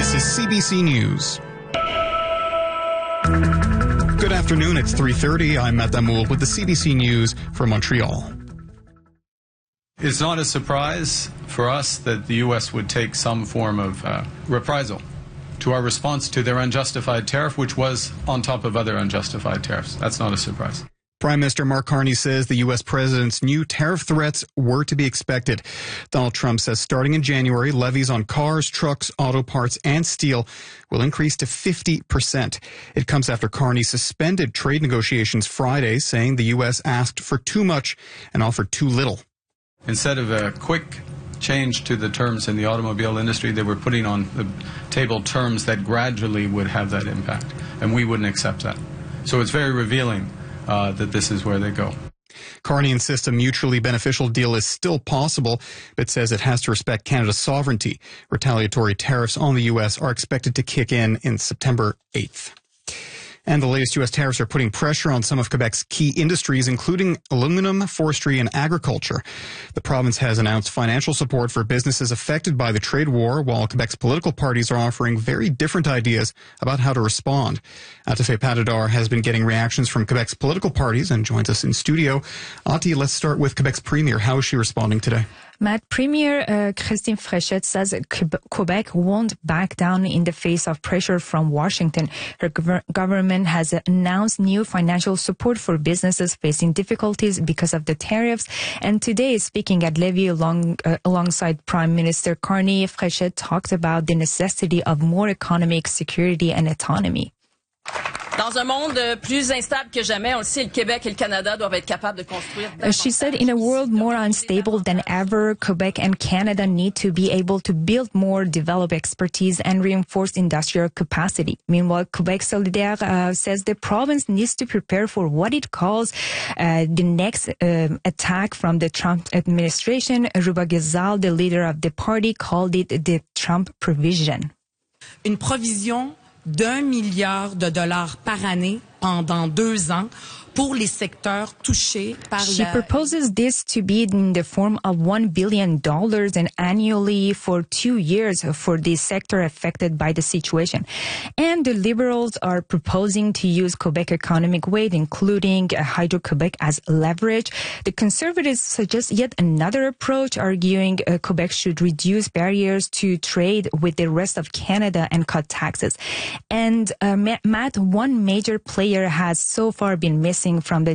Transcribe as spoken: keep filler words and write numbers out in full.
This is C B C News. Good afternoon, it's three thirty. I'm Matt Damoul with the C B C News from Montreal. It's not a surprise for us that the U S would take some form of uh, reprisal to our response to their unjustified tariff, which was on top of other unjustified tariffs. That's not a surprise. Prime Minister Mark Carney says the U S president's new tariff threats were to be expected. Donald Trump says starting in January, levies on cars, trucks, auto parts, and steel will increase to fifty percent. It comes after Carney suspended trade negotiations Friday, saying the U S asked for too much and offered too little. Instead of a quick change to the terms in the automobile industry, they were putting on the table terms that gradually would have that impact, and we wouldn't accept that. So it's very revealing uh, that this is where they go. Carney insists a mutually beneficial deal is still possible, but says it has to respect Canada's sovereignty. Retaliatory tariffs on the U S are expected to kick in in September eighth. And the latest U S tariffs are putting pressure on some of Quebec's key industries, including aluminum, forestry, and agriculture. The province has announced financial support for businesses affected by the trade war, while Quebec's political parties are offering very different ideas about how to respond. Atafe Patidar has been getting reactions from Quebec's political parties and joins us in studio. Ati, let's start with Quebec's premier. How is she responding today? Matt, Premier uh, Christine Fréchette says Quebec won't back down in the face of pressure from Washington. Her gov- government has announced new financial support for businesses facing difficulties because of the tariffs. And today, speaking at Lévis along, uh, alongside Prime Minister Carney, Fréchette talked about the necessity of more economic security and autonomy. Dans un monde plus instable que jamais, on le sait, le Québec et le Canada doivent être capables de construire. She said, in a world more unstable than ever, Quebec and Canada need to be able to build more, develop expertise, and reinforce industrial capacity. Meanwhile, Quebec Solidaire uh, says the province needs to prepare for what it calls uh, the next uh, attack from the Trump administration. Ruba Ghazal, the leader of the party, called it the Trump provision. Une provision d'un milliard de dollars par année pendant deux ans pour les secteurs touchés par She la... proposes this to be in the form of one billion dollars and annually for two years for the sector affected by the situation. And the Liberals are proposing to use Quebec economic weight, including Hydro-Quebec, as leverage. The Conservatives suggest yet another approach, arguing uh, Quebec should reduce barriers to trade with the rest of Canada and cut taxes. And uh, Matt, one major player has so far been missing from the